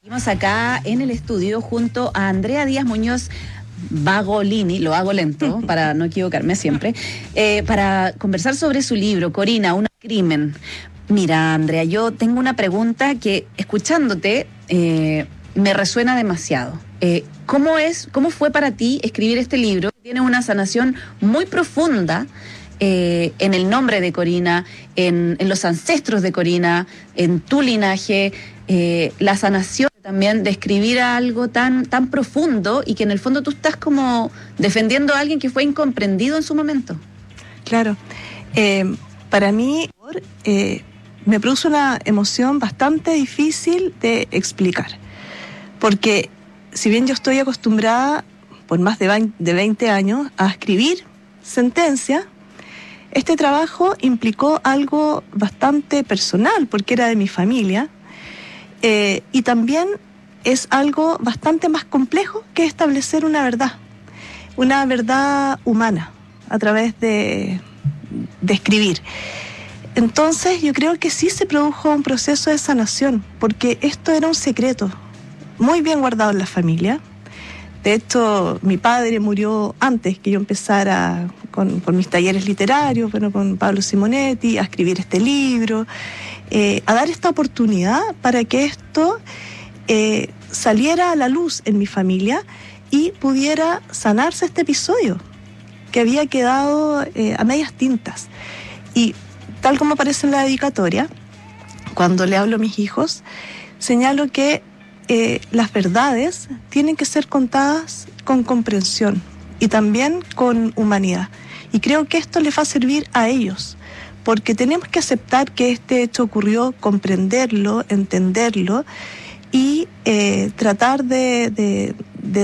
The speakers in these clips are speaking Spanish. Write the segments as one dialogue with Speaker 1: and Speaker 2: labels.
Speaker 1: Seguimos acá en el estudio junto a Andrea Díaz Muñoz Bagolini, lo hago lento para no equivocarme siempre, para conversar sobre su libro, Corina, un crimen. Mira, Andrea, yo tengo una pregunta que, escuchándote, me resuena demasiado. ¿Cómo fue para ti escribir este libro? Tiene una sanación muy profunda en el nombre de Corina, en los ancestros de Corina, en tu linaje, la sanación también de escribir algo tan profundo y que en el fondo tú estás como defendiendo a alguien que fue incomprendido en su momento.
Speaker 2: Claro. Para mí me produce una emoción bastante difícil de explicar, porque si bien yo estoy acostumbrada por más de 20 años a escribir sentencias, este trabajo implicó algo bastante personal, porque era de mi familia, y también es algo bastante más complejo que establecer una verdad humana a través de escribir. Entonces yo creo que sí se produjo un proceso de sanación, porque esto era un secreto muy bien guardado en la familia. De hecho, mi padre murió antes que yo empezara con mis talleres literarios, con Pablo Simonetti, a escribir este libro, a dar esta oportunidad para que esto saliera a la luz en mi familia y pudiera sanarse este episodio que había quedado a medias tintas. Y tal como aparece en la dedicatoria, cuando le hablo a mis hijos, señalo que las verdades tienen que ser contadas con comprensión y también con humanidad. Y creo que esto les va a servir a ellos, porque tenemos que aceptar que este hecho ocurrió, comprenderlo, entenderlo y tratar de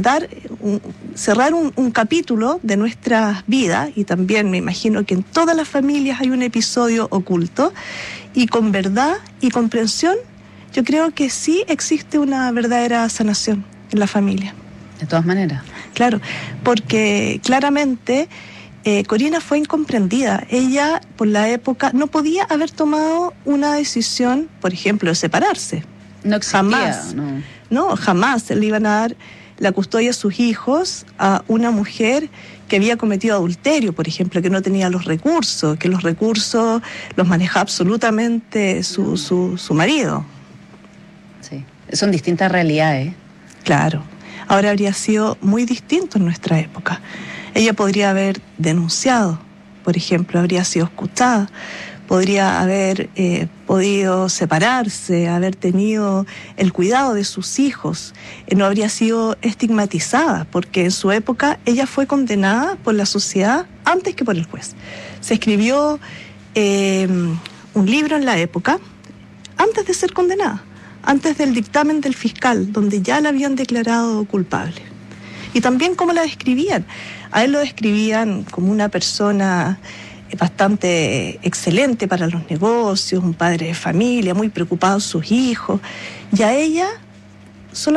Speaker 2: cerrar un capítulo de nuestras vidas. Y también me imagino que en todas las familias hay un episodio oculto, y con verdad y comprensión yo creo que sí existe una verdadera sanación en la familia.
Speaker 1: De todas maneras.
Speaker 2: Claro, porque claramente Corina fue incomprendida. Ella, por la época, no podía haber tomado una decisión, por ejemplo, de separarse.
Speaker 1: No existía.
Speaker 2: Jamás. No, jamás le iban a dar la custodia a sus hijos a una mujer que había cometido adulterio, por ejemplo, que no tenía los recursos, que los recursos los manejaba absolutamente su marido.
Speaker 1: Sí, son distintas realidades.
Speaker 2: Claro. Ahora habría sido muy distinto en nuestra época. Ella podría haber denunciado, por ejemplo, habría sido escuchada, podría haber podido separarse, haber tenido el cuidado de sus hijos, no habría sido estigmatizada, porque en su época ella fue condenada por la sociedad antes que por el juez. Se escribió un libro en la época antes de ser condenada, antes del dictamen del fiscal, donde ya la habían declarado culpable. Y también cómo la describían. A él lo describían como una persona bastante excelente para los negocios, un padre de familia, muy preocupado de sus hijos. Y a ella